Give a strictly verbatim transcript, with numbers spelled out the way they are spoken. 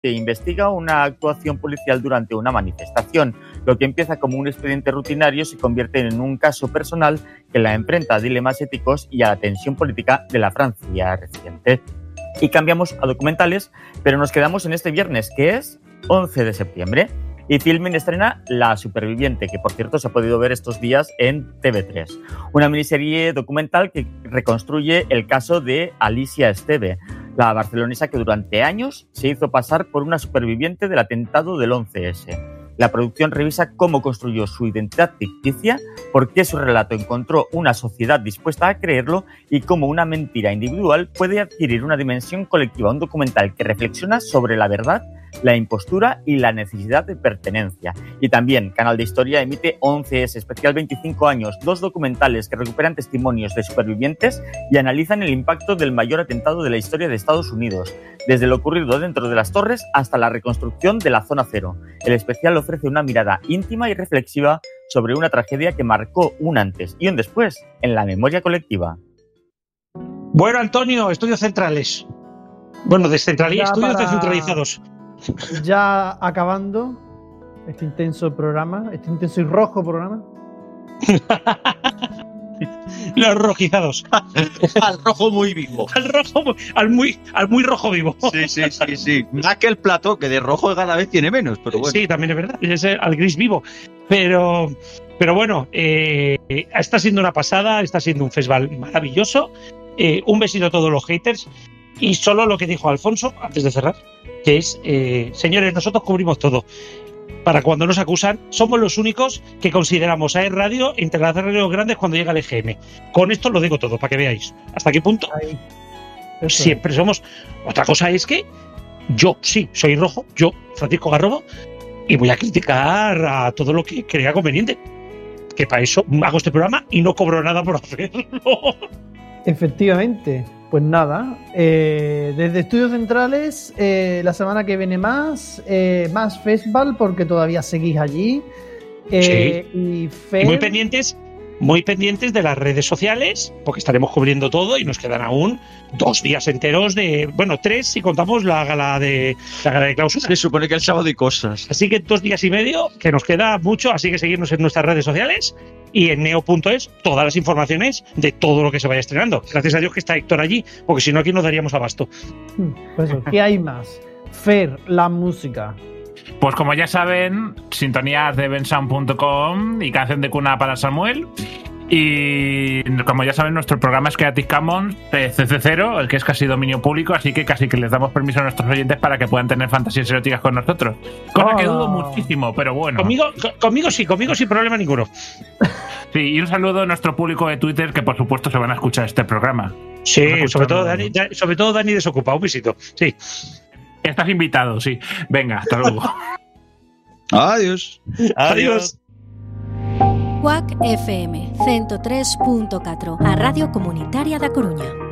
que investiga una actuación policial durante una manifestación. Lo que empieza como un expediente rutinario se convierte en un caso personal que la enfrenta a dilemas éticos y a la tensión política de la Francia reciente. Y cambiamos a documentales, pero nos quedamos en este viernes, que es once de septiembre. Y Filmin estrena La Superviviente, que por cierto se ha podido ver estos días en T V tres. Una miniserie documental que reconstruye el caso de Alicia Esteve, la barcelonesa que durante años se hizo pasar por una superviviente del atentado del once ese. La producción revisa cómo construyó su identidad ficticia, por qué su relato encontró una sociedad dispuesta a creerlo y cómo una mentira individual puede adquirir una dimensión colectiva. Un documental que reflexiona sobre la verdad, la impostura y la necesidad de pertenencia. Y también Canal de Historia emite once ese, especial veinticinco años, dos documentales que recuperan testimonios de supervivientes y analizan el impacto del mayor atentado de la historia de Estados Unidos, desde lo ocurrido dentro de las torres hasta la reconstrucción de la zona cero. El especial ofrece una mirada íntima y reflexiva sobre una tragedia que marcó un antes y un después en la memoria colectiva. Bueno, Antonio, estudios centrales. Bueno, descentralizados, estudios para... descentralizados. Ya acabando este intenso programa, este intenso y rojo programa. Los rojizados. Al rojo muy vivo. Al rojo, al muy, al muy rojo vivo. Sí, sí, sí, sí. Más que el plato, que de rojo cada vez tiene menos, pero bueno. Sí, también es verdad. Es al gris vivo. Pero, pero bueno, eh, está siendo una pasada, está siendo un festival maravilloso. Eh, un besito a todos los haters. Y solo lo que dijo Alfonso, antes de cerrar, que es, eh, señores, nosotros cubrimos todo. Para cuando nos acusan, somos los únicos que consideramos a E Radio entre las radios grandes cuando llega el E G M. Con esto lo digo todo, para que veáis. ¿Hasta qué punto? Ay, siempre somos... Otra cosa es que yo, sí, soy rojo, yo, Francisco Garrobo, y voy a criticar a todo lo que crea conveniente. Que para eso hago este programa y no cobro nada por hacerlo. Efectivamente. Pues nada, eh, desde Estudios Centrales, eh, la semana que viene más, eh, más festival, porque todavía seguís allí. Eh, sí. y, Fer... y muy pendientes, muy pendientes de las redes sociales, porque estaremos cubriendo todo y nos quedan aún dos días enteros de, bueno, tres si contamos la gala de la gala de clausura. Se supone que el sábado hay cosas. Así que dos días y medio, que nos queda mucho, así que seguirnos en nuestras redes sociales. Y en neo punto es todas las informaciones de todo lo que se vaya estrenando. Gracias a Dios que está Héctor allí, porque si no aquí nos daríamos abasto. Pues, ¿qué hay más? Fer, la música. Pues como ya saben, sintonías de bensound punto com y canción de cuna para Samuel. Y como ya saben, nuestro programa es Creative Commons C C cero, el que es casi dominio público, así que casi que les damos permiso a nuestros oyentes para que puedan tener fantasías eróticas con nosotros. Cosa oh. que dudo muchísimo, pero bueno. Conmigo, conmigo sí, conmigo sin problema ninguno. Sí, y un saludo a nuestro público de Twitter, que por supuesto se van a escuchar este programa. Sí, sobre todo, Dani, sobre todo Dani Desocupa, un visito. Sí. Estás invitado, sí. Venga, hasta luego. Adiós. Adiós. C U A C F M ciento tres punto catro, a Radio Comunitaria da Coruña.